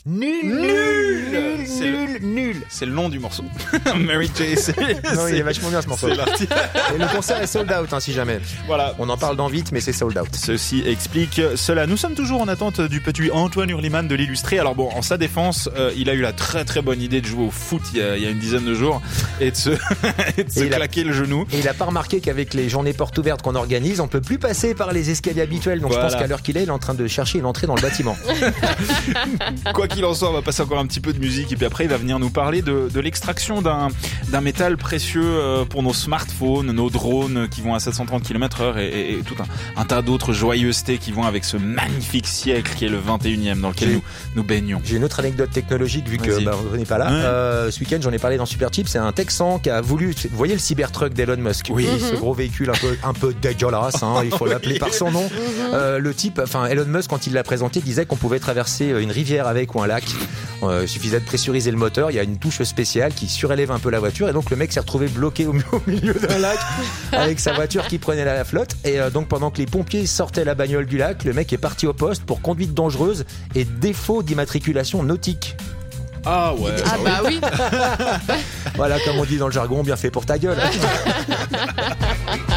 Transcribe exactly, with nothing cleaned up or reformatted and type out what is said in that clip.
Nul, Nul, nul, c'est nul, le... nul. C'est le nom du morceau. Mary J. C'est... Non, c'est... il est vachement bien ce morceau. C'est l'artiste. Et le concert est sold out, hein, si jamais. Voilà. On en parle dans vite, mais c'est sold out. Ceci explique cela. Nous sommes toujours en attente du petit Antoine Hurliman de l'Illustré. Alors bon, en sa défense, euh, il a eu la très très bonne idée de jouer au foot il y a, il y a une dizaine de jours et de se, et de se Et il a- claquer le genou. Et il a pas remarqué qu'avec les journées portes ouvertes qu'on organise, on peut plus passer par les escaliers habituels. Donc Voilà. je pense qu'à l'heure qu'il est, il est en train de chercher une entrée dans le bâtiment. Quoi qu'il en soit, on va passer encore un petit peu de musique et puis après il va venir nous parler de, de l'extraction d'un, d'un métal précieux euh, pour nos smartphones, nos drones qui vont à sept cent trente kilomètres heure et, et, et tout un, un tas d'autres joyeusetés qui vont avec ce magnifique siècle qui est le vingt et unième dans lequel J'ai- nous, nous baignons. J'ai une autre anecdote technologique vu que Vas-y. bah, vous n'est pas là. Ouais. Euh, ce week-end, j'en ai parlé dans Super Chip. C'est un Texan qui a voulu. Vous voyez le Cybertruck d'Elon Musk. Oui. Ce gros véhicule un peu un peu dégueulasse. Hein, il faut l'appeler par son nom. Euh, le type, enfin Elon Musk, quand il l'a présenté, disait qu'on pouvait traverser une rivière avec ou un lac. Euh, il suffisait de pressuriser le moteur. Il y a une touche spéciale qui surélève un peu la voiture. Et donc le mec s'est retrouvé bloqué au, au milieu d'un lac avec sa voiture qui prenait la flotte. Et euh, donc pendant que les pompiers sortaient la bagnole du lac, le mec est parti au poste pour conduite dangereuse et défaut d'immatriculation nautique. Ah ouais. Ah bah oui. Voilà, comme on dit dans le jargon, bien fait pour ta gueule.